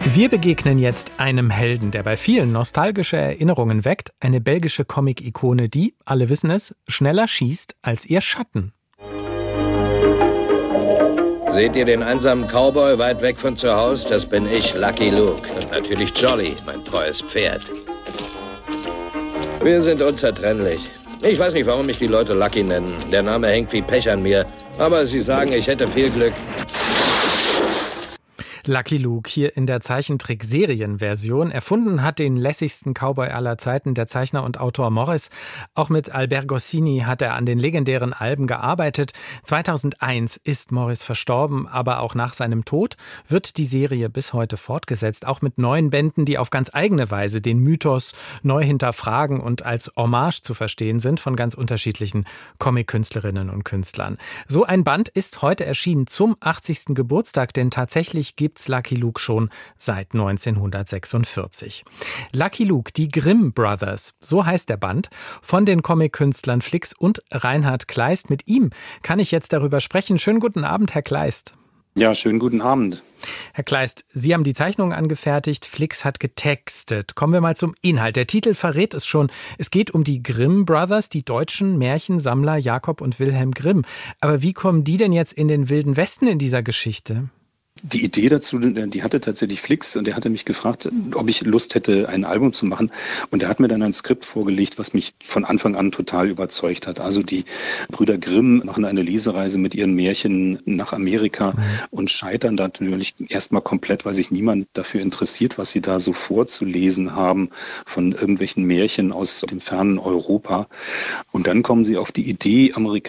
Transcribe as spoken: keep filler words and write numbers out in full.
Wir begegnen jetzt einem Helden, der bei vielen nostalgische Erinnerungen weckt. Eine belgische Comic-Ikone, die, alle wissen es, schneller schießt als ihr Schatten. Seht ihr den einsamen Cowboy weit weg von zu Hause? Das bin ich, Lucky Luke. Und natürlich Jolly, mein treues Pferd. Wir sind unzertrennlich. Ich weiß nicht, warum mich die Leute Lucky nennen. Der Name hängt wie Pech an mir. Aber sie sagen, ich hätte viel Glück. Lucky Luke hier in der Zeichentrick-Serienversion. Erfunden hat den lässigsten Cowboy aller Zeiten der Zeichner und Autor Morris. Auch mit Albert Goscinny hat er an den legendären Alben gearbeitet. zweitausendeins ist Morris verstorben, aber auch nach seinem Tod wird die Serie bis heute fortgesetzt. Auch mit neuen Bänden, die auf ganz eigene Weise den Mythos neu hinterfragen und als Hommage zu verstehen sind von ganz unterschiedlichen Comic-Künstlerinnen und Künstlern. So ein Band ist heute erschienen zum achtzigsten Geburtstag, denn tatsächlich gibt Lucky Luke schon seit neunzehnhundertsechsundvierzig. Lucky Luke, die Grimm Brothers, so heißt der Band, von den Comic-Künstlern Flix und Reinhard Kleist. Mit ihm kann ich jetzt darüber sprechen. Schönen guten Abend, Herr Kleist. Ja, schönen guten Abend. Herr Kleist, Sie haben die Zeichnungen angefertigt, Flix hat getextet. Kommen wir mal zum Inhalt. Der Titel verrät es schon. Es geht um die Grimm Brothers, die deutschen Märchensammler Jakob und Wilhelm Grimm. Aber wie kommen die denn jetzt in den Wilden Westen in dieser Geschichte? Die Idee dazu, die hatte tatsächlich Flix und der hatte mich gefragt, ob ich Lust hätte, ein Album zu machen. Und er hat mir dann ein Skript vorgelegt, was mich von Anfang an total überzeugt hat. Also die Brüder Grimm machen eine Lesereise mit ihren Märchen nach Amerika mhm. und scheitern da natürlich erstmal komplett, weil sich niemand dafür interessiert, was sie da so vorzulesen haben von irgendwelchen Märchen aus dem fernen Europa. Und dann kommen sie auf die Idee, Amerikaner